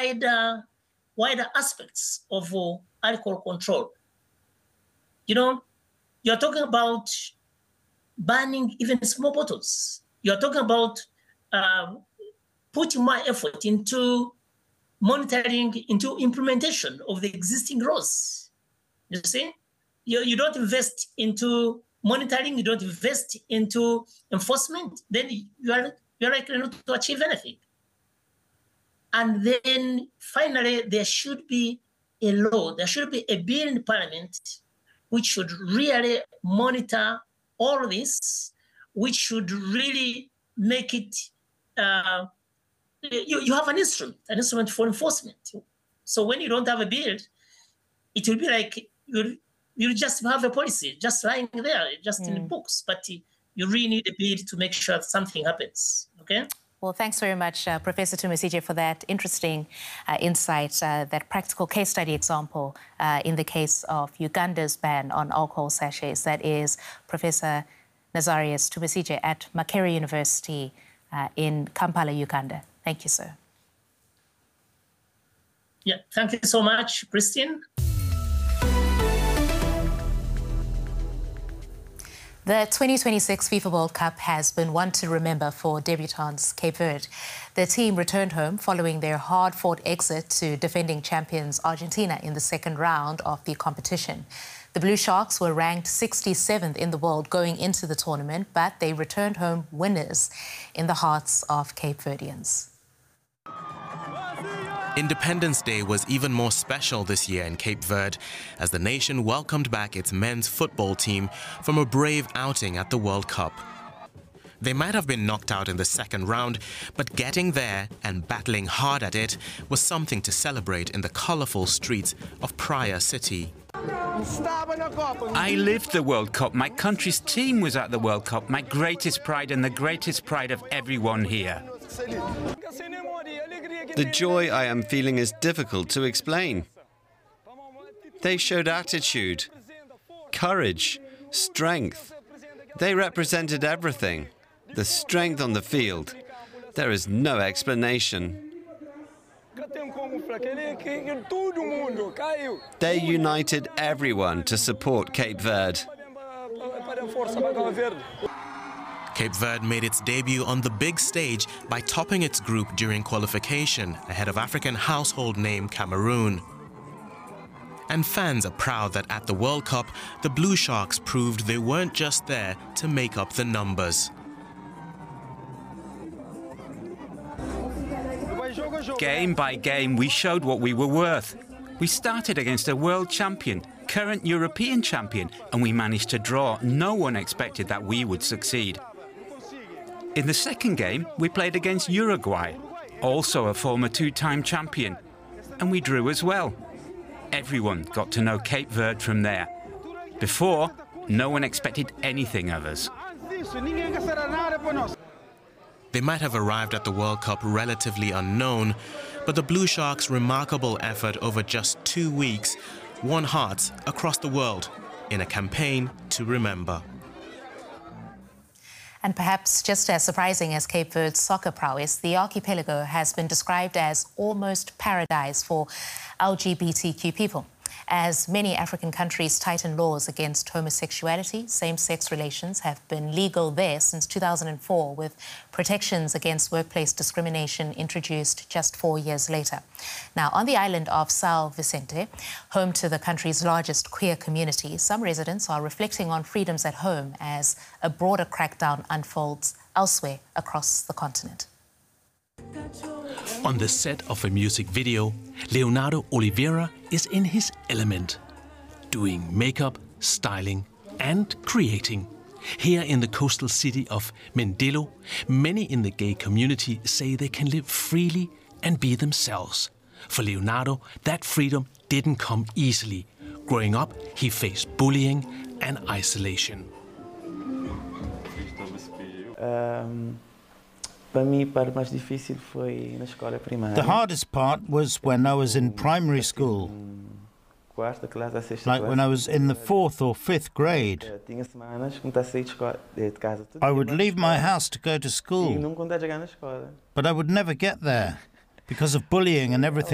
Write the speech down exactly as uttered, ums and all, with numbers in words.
wider, wider aspects of uh, alcohol control. You know, you're talking about banning even small bottles. You're talking about uh, putting more effort into monitoring, into implementation of the existing laws. You see, you, you don't invest into monitoring, you don't invest into enforcement, then you are you're likely not to achieve anything. And then finally, there should be a law, there should be a bill in Parliament which should really monitor all this, which should really make it, uh, you, you have an instrument, an instrument for enforcement. So when you don't have a bill, it will be like you you just have a policy just lying there, just mm. in the books, but you really need a bill to make sure that something happens, okay? Well, thanks very much, uh, Professor Tumusije, for that interesting uh, insight, uh, that practical case study example uh, in the case of Uganda's ban on alcohol sachets. That is Professor Nazarius Tumusije at Makerere University uh, in Kampala, Uganda. Thank you, sir. Yeah, thank you so much, Christine. The twenty twenty-six FIFA World Cup has been one to remember for debutants Cape Verde. The team returned home following their hard-fought exit to defending champions Argentina in the second round of the competition. The Blue Sharks were ranked sixty-seventh in the world going into the tournament, but they returned home winners in the hearts of Cape Verdeans. Independence Day was even more special this year in Cape Verde as the nation welcomed back its men's football team from a brave outing at the World Cup. They might have been knocked out in the second round, but getting there and battling hard at it was something to celebrate in the colourful streets of Praia City. I lived the World Cup. My country's team was at the World Cup. My greatest pride and the greatest pride of everyone here. The joy I am feeling is difficult to explain. They showed attitude, courage, strength. They represented everything. The strength on the field. There is no explanation. They united everyone to support Cape Verde. Cape Verde made its debut on the big stage by topping its group during qualification ahead of African household name Cameroon. And fans are proud that at the World Cup, the Blue Sharks proved they weren't just there to make up the numbers. Game by game, we showed what we were worth. We started against a world champion, current European champion, and we managed to draw. No one expected that we would succeed. In the second game, we played against Uruguay, also a former two-time champion, and we drew as well. Everyone got to know Cape Verde from there. Before, no one expected anything of us. They might have arrived at the World Cup relatively unknown, but the Blue Sharks' remarkable effort over just two weeks won hearts across the world in a campaign to remember. And perhaps just as surprising as Cape Verde's soccer prowess, the archipelago has been described as almost paradise for L G B T Q people. As many African countries tighten laws against homosexuality, same-sex relations have been legal there since two thousand four, with protections against workplace discrimination introduced just four years later. Now, on the island of São Vicente, home to the country's largest queer community, some residents are reflecting on freedoms at home as a broader crackdown unfolds elsewhere across the continent. On the set of a music video, Leonardo Oliveira is in his element, doing makeup, styling and creating. Here in the coastal city of Mindelo, many in the gay community say they can live freely and be themselves. For Leonardo, that freedom didn't come easily. Growing up, he faced bullying and isolation. Um... The hardest part was when I was in primary school, like when I was in the fourth or fifth grade. I would leave my house to go to school, but I would never get there because of bullying and everything